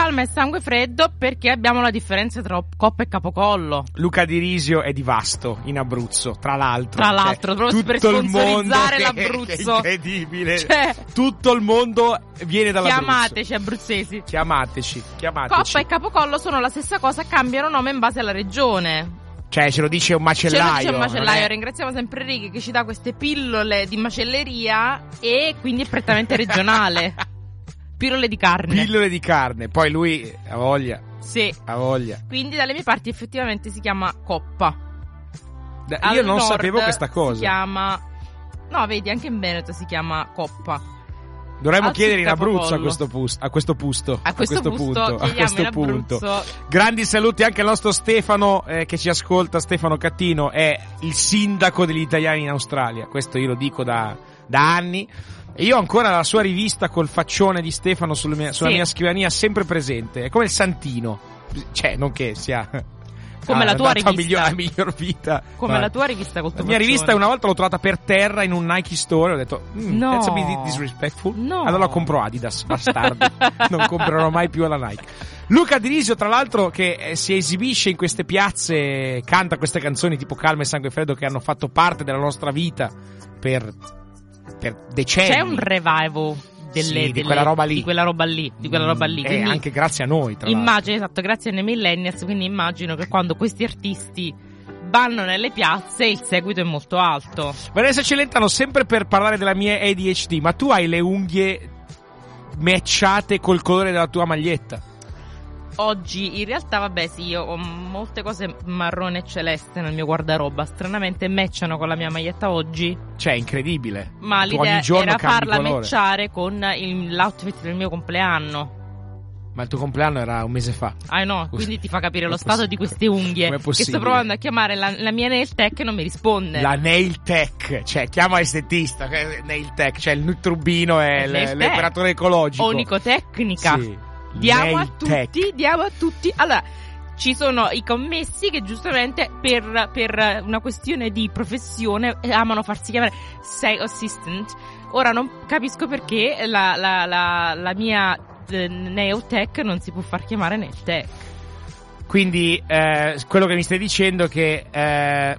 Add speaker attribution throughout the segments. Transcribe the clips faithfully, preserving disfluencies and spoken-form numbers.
Speaker 1: calma e sangue freddo perché abbiamo la differenza tra Coppa e Capocollo.
Speaker 2: Luca Di Risio è di Vasto, in Abruzzo, tra l'altro.
Speaker 1: Tra l'altro,
Speaker 2: cioè,
Speaker 1: proprio per sponsorizzare l'Abruzzo.
Speaker 2: Che è incredibile.
Speaker 1: Cioè,
Speaker 2: tutto il mondo viene dall'Abruzzo.
Speaker 1: Chiamateci abruzzesi.
Speaker 2: Chiamateci, chiamateci.
Speaker 1: Coppa e Capocollo sono la stessa cosa, cambiano nome in base alla regione.
Speaker 2: Cioè, ce lo dice un macellaio.
Speaker 1: Ce lo dice un macellaio.
Speaker 2: È...
Speaker 1: Ringraziamo sempre Righi che ci dà queste pillole di macelleria e quindi è prettamente regionale. Pillole di carne.
Speaker 2: Pillole di carne. Poi lui ha voglia.
Speaker 1: Sì.
Speaker 2: Ha voglia.
Speaker 1: Quindi dalle mie parti effettivamente si chiama Coppa.
Speaker 2: Da,
Speaker 1: Al
Speaker 2: io non
Speaker 1: nord
Speaker 2: sapevo questa cosa.
Speaker 1: Si chiama... No, vedi, anche in Veneto si chiama Coppa.
Speaker 2: Dovremmo
Speaker 1: Al
Speaker 2: chiedere in Abruzzo
Speaker 1: Capocollo.
Speaker 2: a questo, pus- a questo pusto.
Speaker 1: A questo,
Speaker 2: a questo
Speaker 1: busto,
Speaker 2: punto. A questo punto. Grandi saluti anche al nostro Stefano eh, che ci ascolta. Stefano Cattino è il sindaco degli italiani in Australia. Questo io lo dico da, da anni. E io ho ancora la sua rivista col faccione di Stefano sulla mia, sulla
Speaker 1: sì.
Speaker 2: mia scrivania sempre presente. È come il Santino. Cioè, non che sia...
Speaker 1: Come
Speaker 2: ah,
Speaker 1: la tua rivista.
Speaker 2: A miglior, a miglior vita.
Speaker 1: Come
Speaker 2: Ma
Speaker 1: la tua rivista col tuo
Speaker 2: La mia
Speaker 1: faccione.
Speaker 2: rivista una volta l'ho trovata per terra in un Nike store. Ho detto, mm,
Speaker 1: no.
Speaker 2: that's a bit disrespectful.
Speaker 1: No.
Speaker 2: Allora la compro Adidas, bastardo. Non comprerò mai più alla Nike. Luca Di Risio, tra l'altro, che eh, si esibisce in queste piazze, canta queste canzoni tipo Calma e Sangue Freddo che hanno fatto parte della nostra vita per, per decenni.
Speaker 1: C'è un revival delle,
Speaker 2: sì, di
Speaker 1: delle,
Speaker 2: quella roba lì.
Speaker 1: Di quella roba lì, di quella roba lì.
Speaker 2: E anche grazie a noi, tra
Speaker 1: immagino,
Speaker 2: l'altro.
Speaker 1: esatto, grazie ai millennials, quindi immagino che quando questi artisti vanno nelle piazze il seguito è molto alto.
Speaker 2: Vanessa Celentano, sempre per parlare della mia A D H D, ma tu hai le unghie matchate col colore della tua maglietta?
Speaker 1: Oggi in realtà vabbè sì, io ho molte cose marrone e celeste nel mio guardaroba, stranamente matchano con la mia maglietta oggi.
Speaker 2: Cioè incredibile.
Speaker 1: Ma
Speaker 2: tu
Speaker 1: l'idea
Speaker 2: ogni giorno
Speaker 1: era
Speaker 2: cambi
Speaker 1: farla
Speaker 2: colore.
Speaker 1: matchare con il, l'outfit del mio compleanno.
Speaker 2: Ma il tuo compleanno era un mese fa.
Speaker 1: Ah no, quindi ti fa capire lo
Speaker 2: Com'è
Speaker 1: stato di queste unghie.
Speaker 2: Com'è
Speaker 1: Che
Speaker 2: possibile?
Speaker 1: sto provando a chiamare la, la mia nail tech e non mi risponde.
Speaker 2: La nail tech, cioè chiama estetista, nail tech, cioè il nutrubino è
Speaker 1: Nail
Speaker 2: l'operatore ecologico.
Speaker 1: Onicotecnica.
Speaker 2: Sì.
Speaker 1: Diamo
Speaker 2: Nail
Speaker 1: a tutti,
Speaker 2: tech.
Speaker 1: diamo a tutti. Allora, ci sono i commessi che giustamente per, per una questione di professione amano farsi chiamare sales assistant. Ora non capisco perché la, la, la, la mia eh, nail tech non si può far chiamare nail tech.
Speaker 2: Quindi eh, quello che mi stai dicendo è che eh,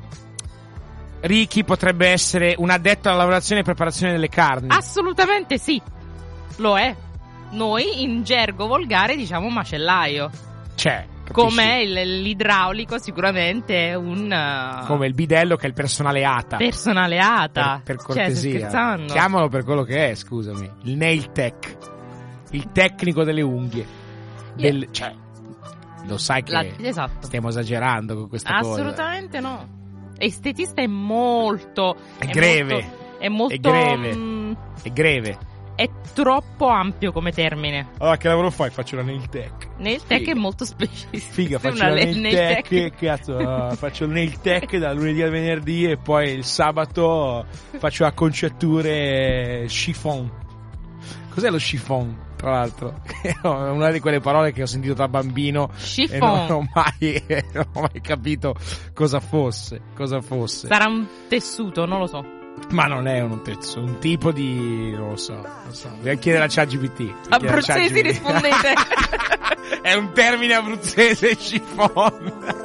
Speaker 2: Ricky potrebbe essere un addetto alla lavorazione e preparazione delle carni.
Speaker 1: Assolutamente sì, lo è. Noi in gergo volgare diciamo macellaio.
Speaker 2: Cioè,
Speaker 1: come il, l'idraulico sicuramente è un uh,
Speaker 2: come il bidello che è il personale ATA.
Speaker 1: Personale ATA.
Speaker 2: Per, per
Speaker 1: Cioè,
Speaker 2: cortesia.
Speaker 1: stai scherzando?
Speaker 2: Chiamalo per quello che è, scusami. Il nail tech. Il tecnico delle unghie. Del,
Speaker 1: Yeah.
Speaker 2: Cioè, lo sai che
Speaker 1: La, esatto.
Speaker 2: stiamo esagerando con questa cosa.
Speaker 1: Assolutamente no. Estetista è molto
Speaker 2: È greve.
Speaker 1: molto, è molto
Speaker 2: È greve.
Speaker 1: mh,
Speaker 2: È greve.
Speaker 1: è troppo ampio come termine.
Speaker 2: Allora, che lavoro fai? Faccio la nail tech.
Speaker 1: Nail tech
Speaker 2: Figa.
Speaker 1: è molto specifico.
Speaker 2: Figa, faccio
Speaker 1: Una
Speaker 2: la
Speaker 1: le-
Speaker 2: nail,
Speaker 1: nail
Speaker 2: tech,
Speaker 1: tech.
Speaker 2: cazzo, uh, faccio il nail tech da lunedì al venerdì e poi il sabato faccio acconciature chiffon. Cos'è lo chiffon, tra l'altro? È una di quelle parole che ho sentito da bambino
Speaker 1: Chiffon.
Speaker 2: e non ho mai, non ho mai capito cosa fosse, cosa fosse.
Speaker 1: Sarà un tessuto, non lo so.
Speaker 2: Ma non è un pezzo, un tipo di... non lo so, non lo so. Devi chiedere a ChatGPT.
Speaker 1: Abruzzesi rispondete.
Speaker 2: È un termine abruzzese, chiffon.